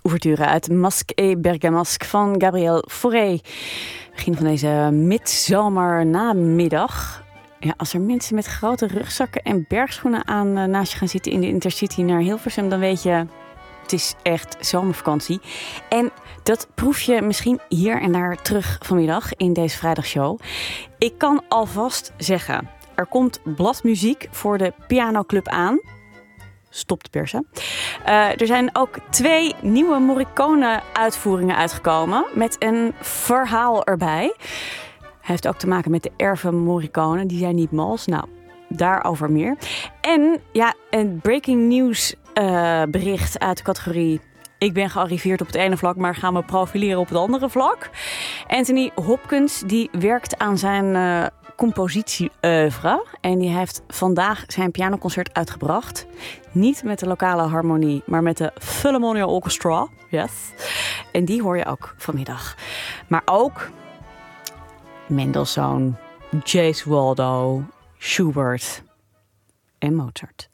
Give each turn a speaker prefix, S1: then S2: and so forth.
S1: ouverture uit Masque et Bergamasque van Gabriel Fauré. Begin van deze midzomernamiddag. Ja, als er mensen met grote rugzakken en bergschoenen aan naast je gaan zitten in de Intercity naar Hilversum, dan weet je, het is echt zomervakantie. En dat proef je misschien hier en daar terug vanmiddag in deze vrijdagshow. Ik kan alvast zeggen, er komt bladmuziek voor de pianoclub aan. Stop de persen. Er zijn ook 2 nieuwe Morricone-uitvoeringen uitgekomen met een verhaal erbij. Hij heeft ook te maken met de erven Morricone. Die zijn niet mals. Nou, daarover meer. En ja, een breaking news bericht uit de categorie ik ben gearriveerd op het ene vlak, maar gaan me profileren op het andere vlak. Anthony Hopkins die werkt aan zijn compositie-oeuvre. En die heeft vandaag zijn pianoconcert uitgebracht. Niet met de lokale harmonie, maar met de Philharmonia Orchestra. Yes. En die hoor je ook vanmiddag. Maar ook Mendelssohn, J.S. Waldo, Schubert en Mozart.